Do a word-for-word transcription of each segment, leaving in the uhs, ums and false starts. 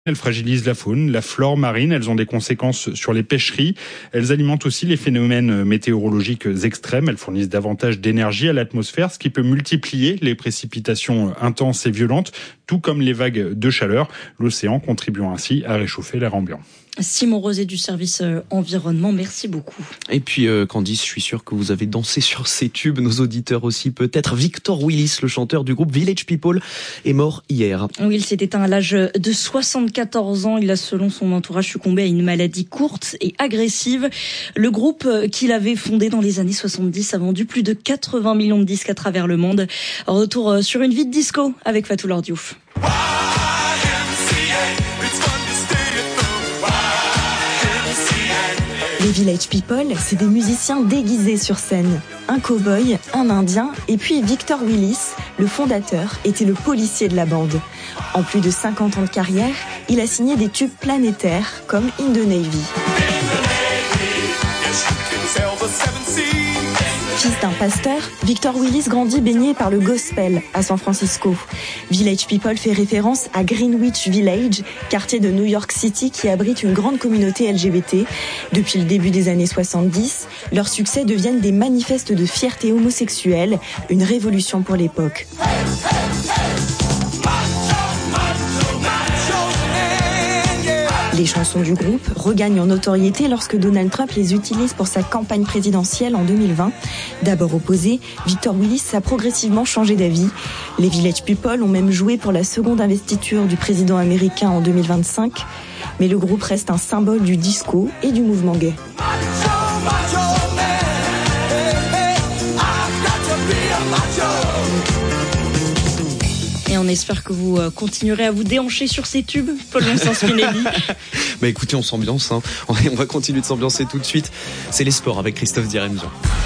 Elles fragilisent la faune, la flore marine, elles ont des conséquences sur les pêcheries. Elles alimentent aussi les phénomènes météorologiques extrêmes. Elles fournissent davantage d'énergie à l'atmosphère, ce qui peut multiplier les précipitations intenses et violentes, tout comme les vagues de chaleur, l'océan contribuant ainsi à réchauffer l'air ambiant. Simon Rosé du service euh, environnement, merci beaucoup. Et puis euh, Candice, je suis sûr que vous avez dansé sur ces tubes, nos auditeurs aussi peut-être. Victor Willis, le chanteur du groupe Village People, est mort hier. Oui, il s'est éteint à l'âge de soixante-quatorze ans. Il a, selon son entourage, succombé à une maladie courte et agressive. Le groupe qu'il avait fondé dans les années soixante-dix a vendu plus de quatre-vingts millions de disques à travers le monde. Retour sur une vie de disco avec Fatou Lor Diouf. Les Village People, c'est des musiciens déguisés sur scène. Un cow-boy, un indien, et puis Victor Willis, le fondateur, était le policier de la bande. En plus de cinquante ans de carrière, il a signé des tubes planétaires comme In the Navy. Fils d'un pasteur, Victor Willis grandit baigné par le gospel à San Francisco. Village People fait référence à Greenwich Village, quartier de New York City qui abrite une grande communauté L G B T. Depuis le début des années soixante-dix, leurs succès deviennent des manifestes de fierté homosexuelle, une révolution pour l'époque. Les chansons du groupe regagnent en notoriété lorsque Donald Trump les utilise pour sa campagne présidentielle en deux mille vingt. D'abord opposé, Victor Willis a progressivement changé d'avis. Les Village People ont même joué pour la seconde investiture du président américain en deux mille vingt-cinq. Mais le groupe reste un symbole du disco et du mouvement gay. Et on espère que vous continuerez à vous déhancher sur ces tubes, Paul-Vincent Spinelli. Bah écoutez, on s'ambiance, hein. On va continuer de s'ambiancer tout de suite. C'est les sports avec Christophe Diremzian.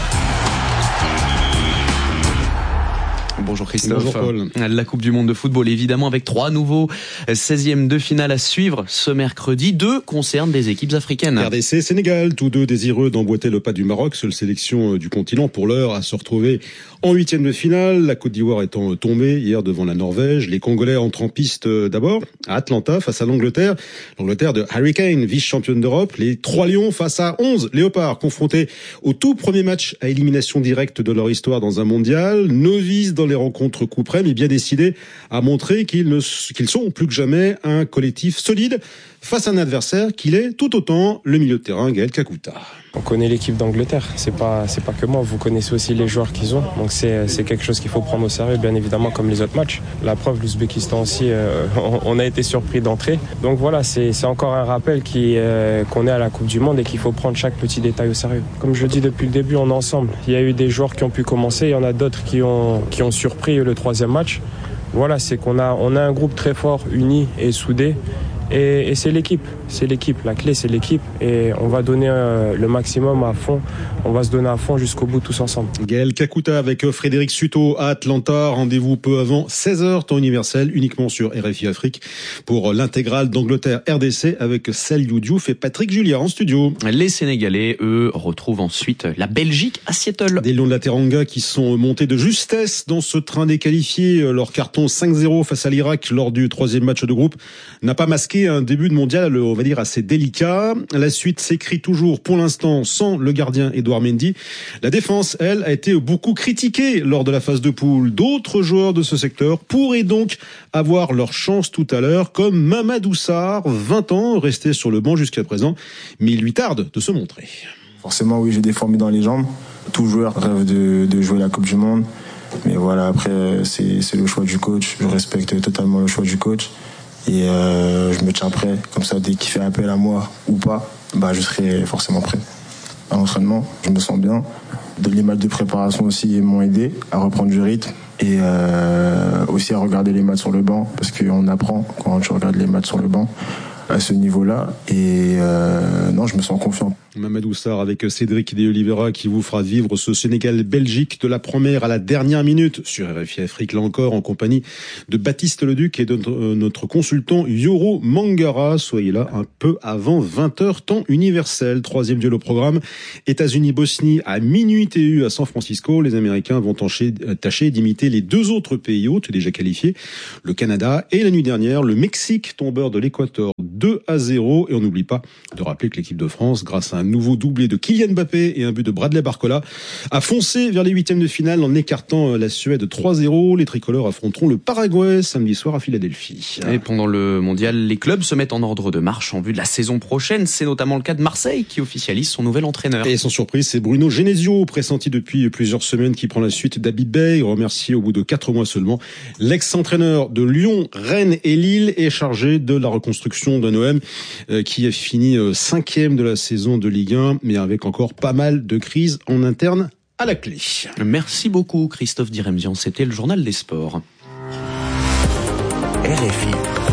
Bonjour Christophe. Bonjour Paul. La Coupe du Monde de football, évidemment, avec trois nouveaux seizièmes de finale à suivre ce mercredi. Deux concernent des équipes africaines. R D C, Sénégal, tous deux désireux d'emboîter le pas du Maroc, seule sélection du continent pour l'heure à se retrouver en huitième de finale. La Côte d'Ivoire étant tombée hier devant la Norvège. Les Congolais entrent en piste d'abord à Atlanta face à l'Angleterre. L'Angleterre de Harry Kane, vice-championne d'Europe. Les trois Lions face à onze Léopards, confrontés au tout premier match à élimination directe de leur histoire dans un mondial. Novices dans les rencontres coup près, mais bien décidés à montrer qu'ils ne, qu'ils sont plus que jamais un collectif solide face à un adversaire qu'il est tout autant, le milieu de terrain Gaël Kakuta. On connaît l'équipe d'Angleterre, c'est pas c'est pas que moi, vous connaissez aussi les joueurs qu'ils ont, donc c'est c'est quelque chose qu'il faut prendre au sérieux, bien évidemment, comme les autres matchs. La preuve, l'Ouzbékistan aussi, euh, on, on a été surpris d'entrer. Donc voilà, c'est c'est encore un rappel qui euh, qu'on est à la Coupe du Monde et qu'il faut prendre chaque petit détail au sérieux. Comme je dis depuis le début, on est ensemble. Il y a eu des joueurs qui ont pu commencer, il y en a d'autres qui ont qui ont surpris le troisième match. Voilà, c'est qu'on a on a un groupe très fort, uni et soudé. Et, et c'est l'équipe, c'est l'équipe, la clé c'est l'équipe et on va donner euh, le maximum à fond, on va se donner à fond jusqu'au bout tous ensemble. Gaël Kakuta avec Frédéric Suto à Atlanta, rendez-vous peu avant seize heures, temps universel, uniquement sur R F I Afrique pour l'intégrale d'Angleterre R D C avec Saliou Diouf et Patrick Julia en studio. Les Sénégalais, eux, retrouvent ensuite la Belgique à Seattle. Des Lions de la Teranga qui sont montés de justesse dans ce train des qualifiés. Leur carton cinq zéro face à l'Irak lors du troisième match de groupe n'a pas masqué un début de mondial, on va dire, assez délicat. La suite s'écrit toujours pour l'instant sans le gardien Edouard Mendy. La défense, elle, a été beaucoup critiquée lors de la phase de poule. D'autres joueurs de ce secteur pourraient donc avoir leur chance tout à l'heure, comme Mamadou Sarr, vingt ans, resté sur le banc jusqu'à présent, mais il lui tarde de se montrer. Forcément, oui, j'ai des fourmis dans les jambes. Tout joueur rêve de, de jouer la Coupe du Monde. Mais voilà, après, c'est, c'est le choix du coach. Je respecte totalement le choix du coach. Et euh, je me tiens prêt, comme ça dès qu'il fait appel à moi ou pas, bah je serai forcément prêt. À l'entraînement, je me sens bien. Les matchs de préparation aussi m'ont aidé à reprendre du rythme et euh, aussi à regarder les matchs sur le banc, parce qu'on apprend quand tu regardes les matchs sur le banc à ce niveau-là. Et euh, non, je me sens confiant. Mamadou Sarr avec Cédric De Oliveira qui vous fera vivre ce Sénégal-Belgique de la première à la dernière minute sur R F I Afrique, là encore en compagnie de Baptiste Leduc et de notre consultant Yoro Mangara. Soyez là un peu avant vingt heures temps universel. Troisième duel au programme, États-Unis-Bosnie à minuit T U à San Francisco. Les Américains vont tâcher, tâcher d'imiter les deux autres pays hôtes déjà qualifiés, le Canada et la nuit dernière le Mexique, tombeur de l'Équateur deux à zéro. Et on n'oublie pas de rappeler que l'équipe de France, grâce à un nouveau doublé de Kylian Mbappé et un but de Bradley Barcola, a foncé vers les huitièmes de finale en écartant la Suède trois zéro. Les tricolores affronteront le Paraguay samedi soir à Philadelphie. Et pendant le mondial, les clubs se mettent en ordre de marche en vue de la saison prochaine. C'est notamment le cas de Marseille qui officialise son nouvel entraîneur. Et sans surprise, c'est Bruno Genesio, pressenti depuis plusieurs semaines, qui prend la suite d'Habib Bey, remercié au bout de quatre mois seulement. L'ex-entraîneur de Lyon, Rennes et Lille est chargé de la reconstruction d'un O M qui a fini cinquième de la saison de Ligue un, mais avec encore pas mal de crises en interne à la clé. Merci beaucoup Christophe Diremzian, c'était le journal des sports. R F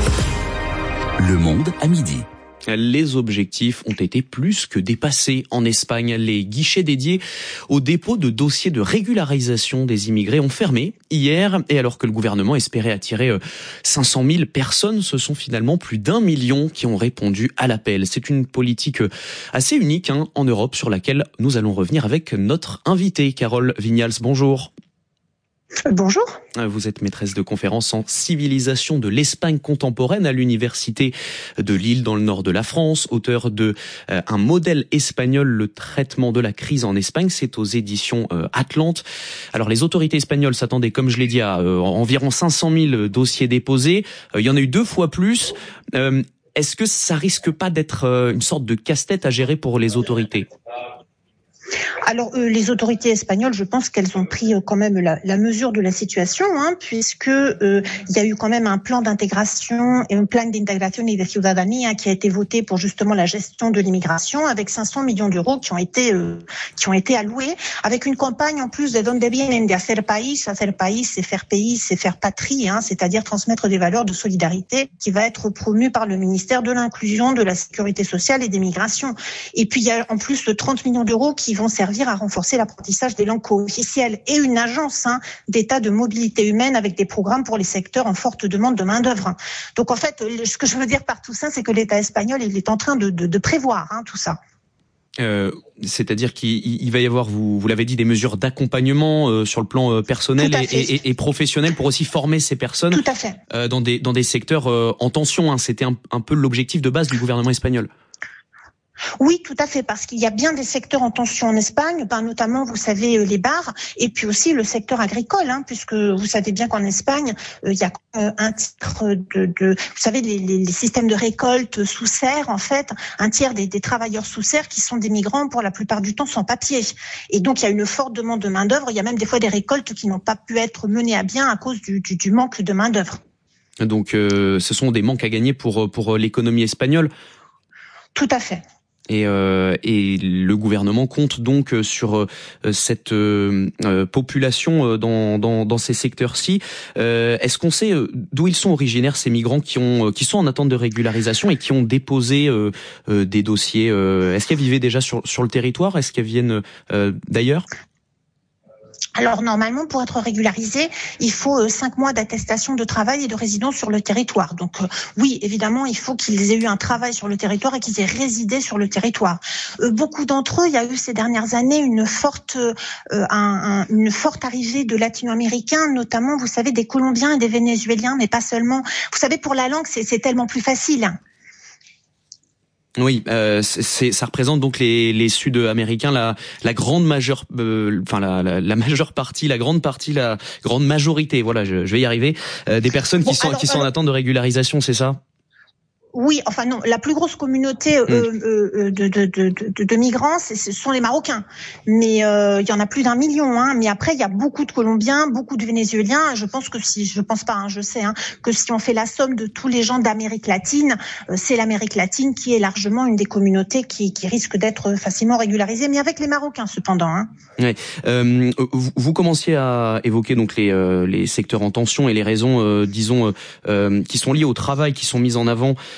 I, Le Monde à midi. Les objectifs ont été plus que dépassés en Espagne. Les guichets dédiés au dépôt de dossiers de régularisation des immigrés ont fermé hier. Et alors que le gouvernement espérait attirer cinq cent mille personnes, ce sont finalement plus d'un million qui ont répondu à l'appel. C'est une politique assez unique hein, en Europe sur laquelle nous allons revenir avec notre invitée, Carole Vignals. Bonjour. Bonjour. Vous êtes maîtresse de conférence en civilisation de l'Espagne contemporaine à l'université de Lille dans le nord de la France, auteur de euh, un modèle espagnol, le traitement de la crise en Espagne, c'est aux éditions euh, Atlante. Alors les autorités espagnoles s'attendaient, comme je l'ai dit, à euh, environ cinq cent mille dossiers déposés. Euh, il y en a eu deux fois plus. Euh, est-ce que ça risque pas d'être euh, une sorte de casse-tête à gérer pour les autorités ? Alors euh, les autorités espagnoles, je pense qu'elles ont pris euh, quand même la, la mesure de la situation, hein, puisque euh, il y a eu quand même un plan d'intégration et un plan d'integration et de ciudadanía qui a été voté pour justement la gestion de l'immigration, avec cinq cents millions d'euros qui ont été euh, qui ont été alloués, avec une campagne en plus de donde vienen de hacer país. Hacer país, c'est faire pays, c'est faire patrie, hein, c'est-à-dire transmettre des valeurs de solidarité, qui va être promue par le ministère de l'Inclusion, de la Sécurité sociale et des Migrations. Et puis il y a en plus de trente millions d'euros qui vont servir à renforcer l'apprentissage des langues co-officielles et une agence hein, d'état de mobilité humaine avec des programmes pour les secteurs en forte demande de main-d'œuvre. Donc en fait, ce que je veux dire par tout ça, c'est que l'État espagnol, il est en train de, de, de prévoir hein, tout ça. Euh, c'est-à-dire qu'il il va y avoir, vous, vous l'avez dit, des mesures d'accompagnement euh, sur le plan euh, personnel et, et, et professionnel pour aussi former ces personnes tout à fait. Euh, dans des dans des secteurs euh, en tension. Hein. C'était un, un peu l'objectif de base du gouvernement espagnol. Oui, tout à fait, parce qu'il y a bien des secteurs en tension en Espagne, ben notamment, vous savez, les bars, et puis aussi le secteur agricole, hein, puisque vous savez bien qu'en Espagne, euh, il y a euh, un tiers de, de, vous savez, les, les, les systèmes de récolte sous serre, en fait, un tiers des, des travailleurs sous serre qui sont des migrants pour la plupart du temps sans papier. Et donc, il y a une forte demande de main d'œuvre. Il y a même des fois des récoltes qui n'ont pas pu être menées à bien à cause du, du, du manque de main d'œuvre. Donc, euh, ce sont des manques à gagner pour pour l'économie espagnole. Tout à fait. Et, euh, et le gouvernement compte donc sur euh, cette euh, population dans, dans, dans ces secteurs-ci. Euh, est-ce qu'on sait d'où ils sont originaires, ces migrants qui ont qui sont en attente de régularisation et qui ont déposé euh, euh, des dossiers euh, Est-ce qu'elles vivaient déjà sur, sur le territoire ? Est-ce qu'elles viennent euh, d'ailleurs ? Alors normalement, pour être régularisé, il faut euh, cinq mois d'attestation de travail et de résidence sur le territoire. Donc euh, oui, évidemment, il faut qu'ils aient eu un travail sur le territoire et qu'ils aient résidé sur le territoire. Euh, beaucoup d'entre eux, il y a eu ces dernières années une forte, euh, un, un, une forte arrivée de latino-américains, notamment, vous savez, des Colombiens et des Vénézuéliens, mais pas seulement. Vous savez, pour la langue, c'est, c'est tellement plus facile. Oui, euh, c'est, ça représente donc les, les Sud-Américains, la, la grande majeure, euh, enfin la, la, la majeure partie, la grande partie, la grande majorité. Voilà, je, je vais y arriver. Euh, des personnes qui bon, sont alors, qui sont en attente de régularisation, c'est ça ? Oui, enfin non, la plus grosse communauté euh, mmh. euh, de, de, de, de, de migrants, c'est, ce sont les Marocains. Mais euh, il y en a plus d'un million. Hein. Mais après, il y a beaucoup de Colombiens, beaucoup de Vénézuéliens. Je pense que si, je pense pas, hein, je sais, hein, que si on fait la somme de tous les gens d'Amérique latine, euh, c'est l'Amérique latine qui est largement une des communautés qui, qui risque d'être facilement régularisée. Mais avec les Marocains, cependant. Hein. Ouais. Euh, vous, vous commenciez à évoquer donc les, euh, les secteurs en tension et les raisons, euh, disons, euh, qui sont liées au travail, qui sont mises en avant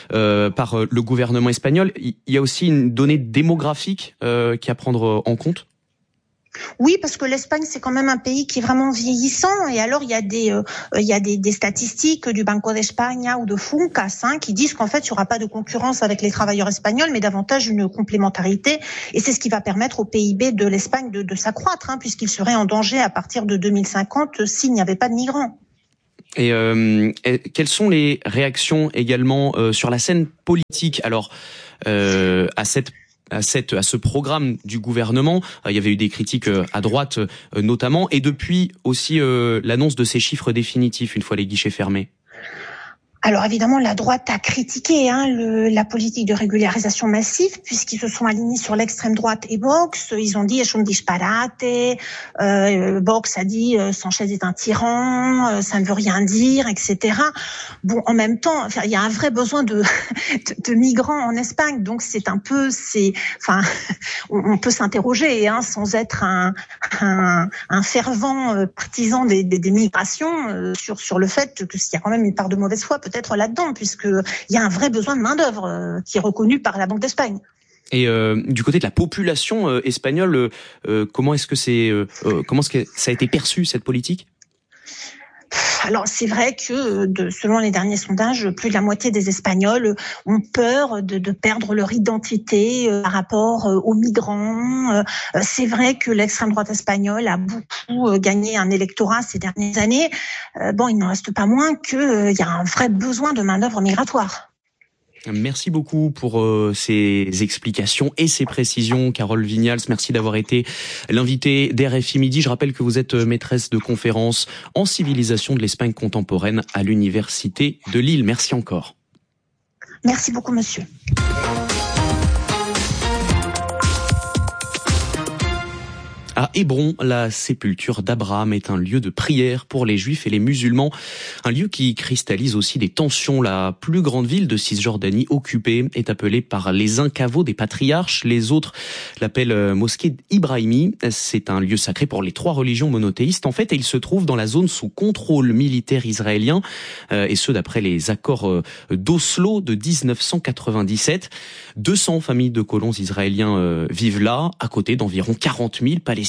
euh, par le gouvernement espagnol. Il y a aussi une donnée démographique euh, qui est à prendre en compte. Oui, parce que l'Espagne, c'est quand même un pays qui est vraiment vieillissant. Et alors, il y a des, euh, il y a des, des statistiques du Banco de España ou de Funcas hein, qui disent qu'en fait, il n'y aura pas de concurrence avec les travailleurs espagnols, mais davantage une complémentarité. Et c'est ce qui va permettre au P I B de l'Espagne de, de s'accroître, hein, puisqu'il serait en danger à partir de deux mille cinquante s'il n'y avait pas de migrants. Et, euh, et quelles sont les réactions également euh, sur la scène politique, alors euh, à cette à cette à ce programme du gouvernement? Il y avait eu des critiques à droite notamment, et depuis aussi euh, l'annonce de ces chiffres définitifs une fois les guichets fermés. Alors évidemment, la droite a critiqué hein, le, la politique de régularisation massive, puisqu'ils se sont alignés sur l'extrême droite et Vox. Ils ont dit « es un disparate », euh, Vox a dit euh, « Sanchez est un tyran, euh, ça ne veut rien dire », et cetera. Bon, en même temps, enfin, il y a un vrai besoin de, de, de migrants en Espagne, donc c'est un peu, c'est, enfin, on, on peut s'interroger hein, sans être un, un, un fervent partisan des, des, des migrations euh, sur sur le fait que s'il y a quand même une part de mauvaise foi peut-être être là-dedans, puisqu'il y a un vrai besoin de main-d'œuvre euh, qui est reconnu par la Banque d'Espagne. Et euh, du côté de la population euh, espagnole, euh, comment est-ce que c'est, euh, comment est-ce que ça a été perçu cette politique ? Alors c'est vrai que de, selon les derniers sondages, plus de la moitié des Espagnols ont peur de, de perdre leur identité euh, par rapport euh, aux migrants. Euh, c'est vrai que l'extrême droite espagnole a beaucoup euh, gagné un électorat ces dernières années. Euh, bon, il n'en reste pas moins qu'il euh, y a un vrai besoin de main-d'œuvre migratoire. Merci beaucoup pour euh, ces explications et ces précisions, Carole Vignals. Merci d'avoir été l'invitée d'R F I Midi. Je rappelle que vous êtes maîtresse de conférence en civilisation de l'Espagne contemporaine à l'Université de Lille. Merci encore. Merci beaucoup, monsieur. À Hébron, la sépulture d'Abraham est un lieu de prière pour les Juifs et les musulmans. Un lieu qui cristallise aussi des tensions. La plus grande ville de Cisjordanie occupée est appelée par les uns caveau des patriarches. Les autres l'appellent mosquée Ibrahimi. C'est un lieu sacré pour les trois religions monothéistes. En fait, et il se trouve dans la zone sous contrôle militaire israélien, euh, et ce d'après les accords euh, d'Oslo de dix-neuf cent quatre-vingt-dix-sept. deux cents familles de colons israéliens euh, vivent là, à côté d'environ quarante mille Palestiniens.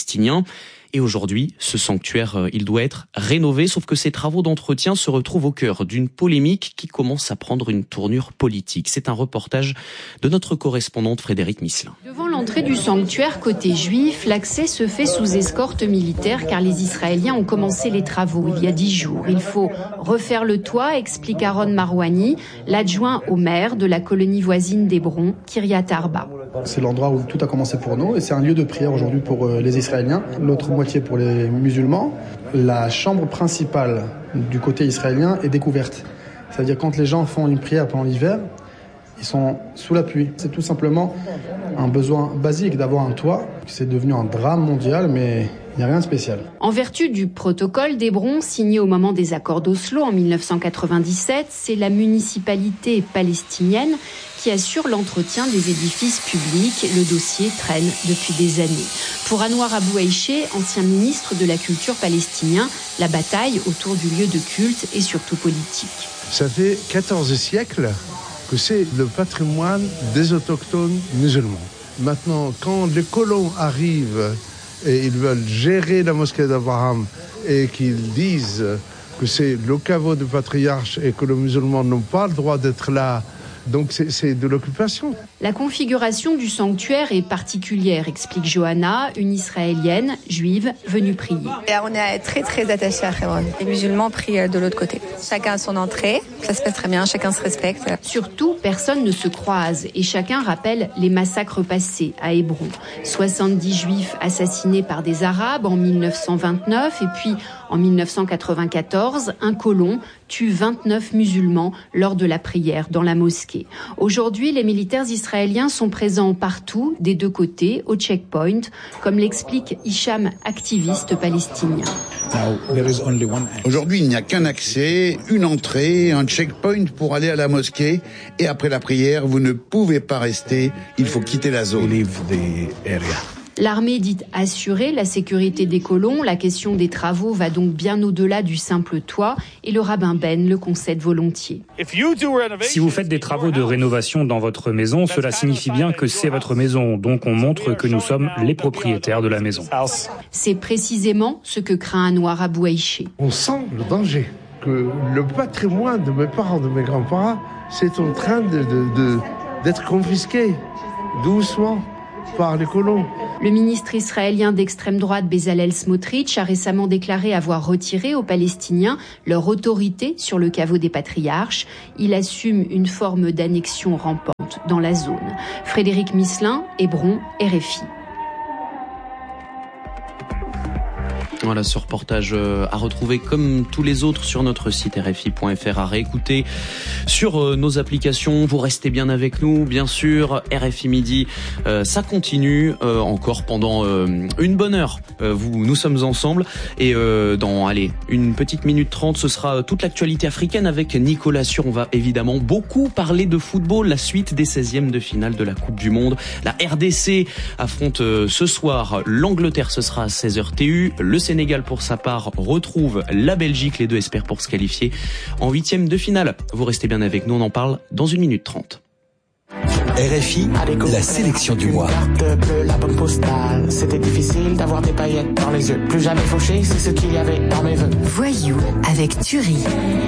Et aujourd'hui, ce sanctuaire, il doit être rénové, sauf que ces travaux d'entretien se retrouvent au cœur d'une polémique qui commence à prendre une tournure politique. C'est un reportage de notre correspondante Frédéric Misselin. Devant l'entrée du sanctuaire côté juif, l'accès se fait sous escorte militaire car les Israéliens ont commencé les travaux il y a dix jours. Il faut refaire le toit, explique Aaron Marouani, l'adjoint au maire de la colonie voisine d'Hébron, Kiryat Arba. C'est l'endroit où tout a commencé pour nous et c'est un lieu de prière aujourd'hui pour les Israéliens. L'autre moitié pour les musulmans. La chambre principale du côté israélien est découverte. C'est-à-dire quand les gens font une prière pendant l'hiver, ils sont sous la pluie. C'est tout simplement un besoin basique d'avoir un toit. C'est devenu un drame mondial, mais il n'y a rien de spécial. En vertu du protocole d'Hébron signé au moment des accords d'Oslo en mille neuf cent quatre-vingt-dix-sept, c'est la municipalité palestinienne qui assure l'entretien des édifices publics. Le dossier traîne depuis des années. Pour Anwar Abou Aïché, ancien ministre de la Culture palestinien, la bataille autour du lieu de culte est surtout politique. Ça fait quatorze siècles que c'est le patrimoine des autochtones musulmans. Maintenant, quand les colons arrivent et ils veulent gérer la mosquée d'Abraham et qu'ils disent que c'est le caveau du patriarche et que les musulmans n'ont pas le droit d'être là, donc c'est, c'est de l'occupation. La configuration du sanctuaire est particulière, explique Johanna, une Israélienne juive venue prier. Et on est très très attachés à Hebron. Les musulmans prient de l'autre côté. Chacun a son entrée, ça se passe très bien, chacun se respecte. Surtout, personne ne se croise et chacun rappelle les massacres passés à Hébron. soixante-dix juifs assassinés par des Arabes en mille neuf cent vingt-neuf et puis en mille neuf cent quatre-vingt-quatorze, un colon tue vingt-neuf musulmans lors de la prière dans la mosquée. Aujourd'hui, les militaires israéliens sont présents partout, des deux côtés, au checkpoint, comme l'explique Hicham, activiste palestinien. Aujourd'hui, il n'y a qu'un accès, une entrée, un checkpoint pour aller à la mosquée. Et après la prière, vous ne pouvez pas rester, il faut quitter la zone. L'armée dit assurer la sécurité des colons. La question des travaux va donc bien au-delà du simple toit et le rabbin Ben le concède volontiers. Si vous faites des travaux de rénovation dans votre maison, cela signifie bien que c'est votre maison. Donc on montre que nous sommes les propriétaires de la maison. C'est précisément ce que craint Anouar Abouaïché. On sent le danger, que le patrimoine de mes parents, de mes grands-parents, c'est en train de, de, de, d'être confisqué doucement par les colons. Le ministre israélien d'extrême droite Bezalel Smotrich a récemment déclaré avoir retiré aux Palestiniens leur autorité sur le caveau des patriarches. Il assume une forme d'annexion rampante dans la zone. Frédéric Misselin, Hébron, R F I. Voilà, ce reportage à retrouver comme tous les autres sur notre site R F I point F R, à réécouter sur nos applications. Vous restez bien avec nous, bien sûr. R F I Midi, euh, ça continue euh, encore pendant euh, une bonne heure. Euh, vous, nous sommes ensemble et euh, dans allez une petite minute trente, ce sera toute l'actualité africaine avec Nicolas Sûr. On va évidemment beaucoup parler de football, la suite des seizièmes de finale de la Coupe du Monde. La R D C affronte euh, ce soir l'Angleterre, ce sera à seize heures T U. Le Sénégal, pour sa part, retrouve la Belgique. Les deux espèrent pour se qualifier en huitième de finale. Vous restez bien avec nous, on en parle dans une minute trente. R F I, la sélection du mois. La bonne postale, c'était difficile d'avoir des paillettes dans les yeux. Plus jamais fauché, c'est ce qu'il y avait dans mes vœux. Voyou avec Thury.